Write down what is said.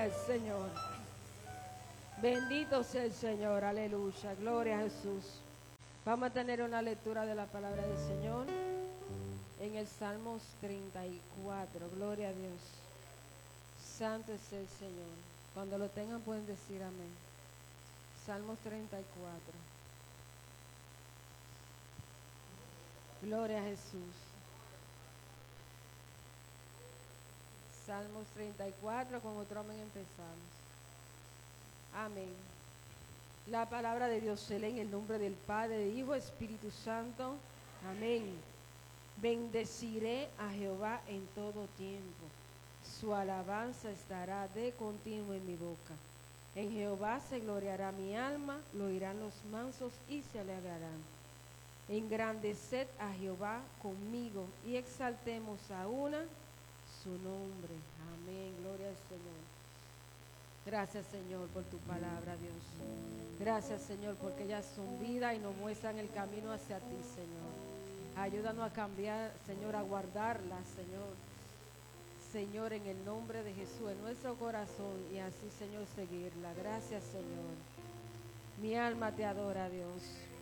el Señor. Bendito sea el Señor, aleluya, gloria a Jesús. Vamos a tener una lectura de la palabra del Señor en el Salmos 34, gloria a Dios. Santo es el Señor. Cuando lo tengan pueden decir amén. Salmos 34. Gloria a Jesús. Salmos 34, con otro amén empezamos. Amén. La palabra de Dios se lee en el nombre del Padre, del Hijo, Espíritu Santo. Amén. Bendeciré a Jehová en todo tiempo. Su alabanza estará de continuo en mi boca. En Jehová se gloriará mi alma, lo oirán los mansos y se alegrarán. Engrandeced a Jehová conmigo y exaltemos a una su nombre. Amén. Gloria al Señor. Gracias, Señor, por tu palabra, Dios. Gracias, Señor, porque ellas son vida y nos muestran el camino hacia ti, Señor. Ayúdanos a cambiar, Señor, a guardarla, Señor. Señor, en el nombre de Jesús, en nuestro corazón y así, Señor, seguirla. Gracias, Señor. Mi alma te adora, Dios.